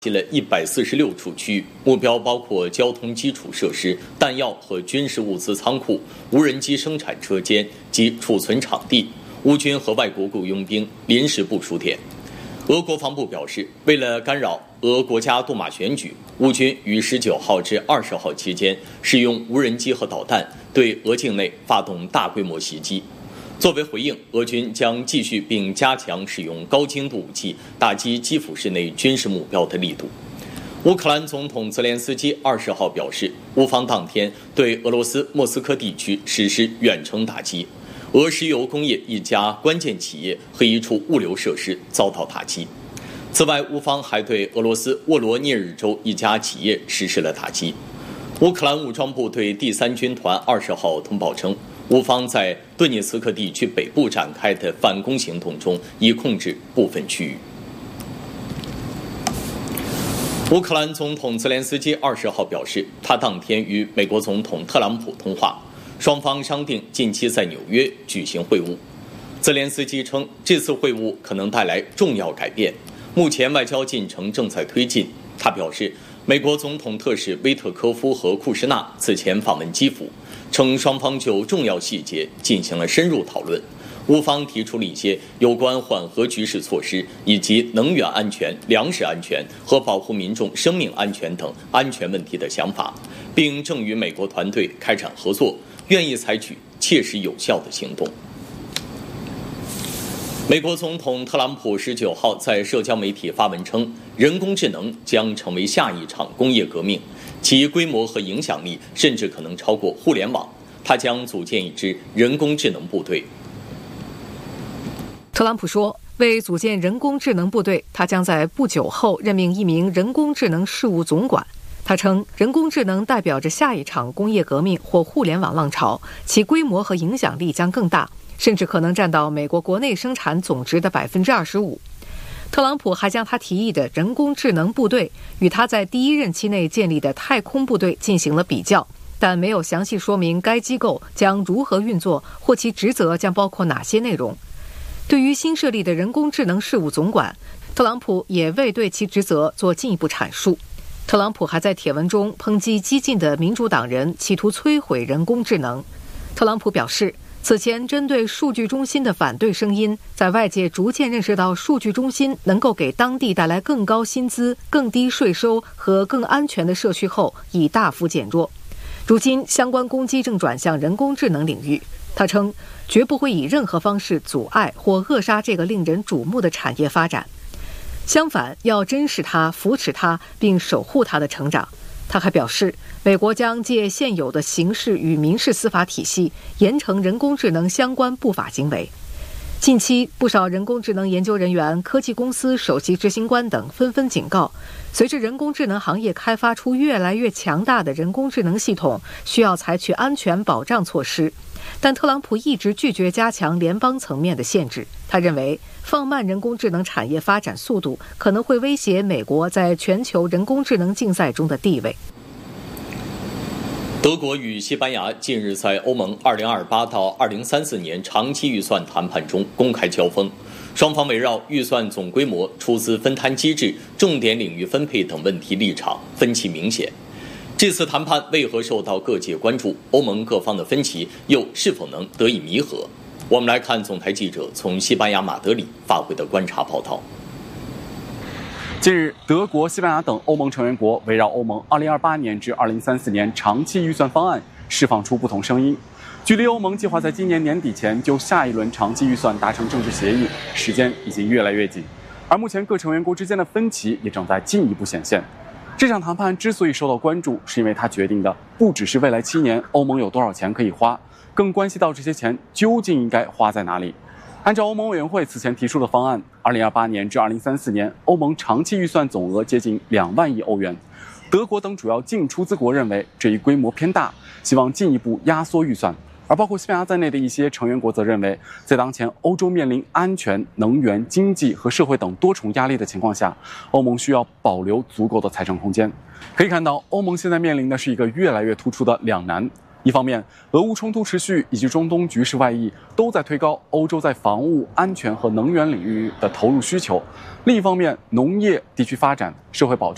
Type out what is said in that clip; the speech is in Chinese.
了146处区域，目标包括交通基础设施、弹药和军事物资仓库、无人机生产车间及储存场地、乌军和外国雇佣兵临时部署点。俄国防部表示，为了干扰俄国家杜马选举，乌军于19号至20号期间使用无人机和导弹对俄境内发动大规模袭击。作为回应，俄军将继续并加强使用高精度武器打击基辅市内军事目标的力度。乌克兰总统泽连斯基20号表示，乌方当天对俄罗斯莫斯科地区实施远程打击，俄石油工业一家关键企业和一处物流设施遭到打击。此外，乌方还对俄罗斯沃罗涅日州一家企业实施了打击。乌克兰武装部队第3军团20号通报称，乌方在顿涅茨克地区北部展开的反攻行动中已控制部分区域。乌克兰总统泽连斯基20号表示，他当天与美国总统特朗普通话，双方商定近期在纽约举行会晤。泽连斯基称，这次会晤可能带来重要改变，目前外交进程正在推进。他表示，美国总统特使威特科夫和库什纳此前访问基辅，称双方就重要细节进行了深入讨论。乌方提出了一些有关缓和局势措施，以及能源安全、粮食安全和保护民众生命安全等安全问题的想法，并正与美国团队开展合作，愿意采取切实有效的行动。美国总统特朗普19号在社交媒体发文称，人工智能将成为下一场工业革命，其规模和影响力甚至可能超过互联网。他将组建一支人工智能部队。 特朗普说，为组建人工智能部队，他将在不久后任命一名人工智能事务总管。他称，人工智能代表着下一场工业革命或互联网浪潮，其规模和影响力将更大，甚至可能占到美国国内生产总值的25%。特朗普还将他提议的人工智能部队与他在第一任期内建立的太空部队进行了比较，但没有详细说明该机构将如何运作或其职责将包括哪些内容。对于新设立的人工智能事务总管，特朗普也未对其职责做进一步阐述。特朗普还在帖文中抨击激进的民主党人企图摧毁人工智能。特朗普表示，此前针对数据中心的反对声音，在外界逐渐认识到数据中心能够给当地带来更高薪资、更低税收和更安全的社区后，已大幅减弱。如今，相关攻击正转向人工智能领域。他称，绝不会以任何方式阻碍或扼杀这个令人瞩目的产业发展。相反，要珍视它、扶持它，并守护它的成长。他还表示，美国将借现有的刑事与民事司法体系，严惩人工智能相关不法行为。近期，不少人工智能研究人员、科技公司首席执行官等纷纷警告，随着人工智能行业开发出越来越强大的人工智能系统，需要采取安全保障措施。但特朗普一直拒绝加强联邦层面的限制。他认为，放慢人工智能产业发展速度可能会威胁美国在全球人工智能竞赛中的地位。 德国与西班牙近日在欧盟2028到2034年长期预算谈判中公开交锋，双方围绕预算总规模、出资分摊机制、重点领域分配等问题立场分歧明显。这次谈判为何受到各界关注？欧盟各方的分歧又是否能得以弥合？我们来看总台记者从西班牙马德里发回的观察报道。 近日，德国、西班牙等欧盟成员国围绕欧盟2028年至2034年长期预算方案释放出不同声音。距离欧盟计划在今年年底前就下一轮长期预算达成政治协议，时间已经越来越紧。而目前各成员国之间的分歧也正在进一步显现。这场谈判之所以受到关注，是因为它决定的不只是未来7年欧盟有多少钱可以花，更关系到这些钱究竟应该花在哪里。按照欧盟委员会此前提出的方案，2028年至2034年，欧盟长期预算总额接近2万亿欧元。德国等主要净出资国认为这一规模偏大，希望进一步压缩预算。而包括西班牙在内的一些成员国则认为，在当前欧洲面临安全、能源、经济和社会等多重压力的情况下，欧盟需要保留足够的财政空间。可以看到，欧盟现在面临的是一个越来越突出的两难。一方面，俄乌冲突持续以及中东局势外溢都在推高欧洲在防务、安全和能源领域的投入需求；另一方面，农业、地区发展、社会保障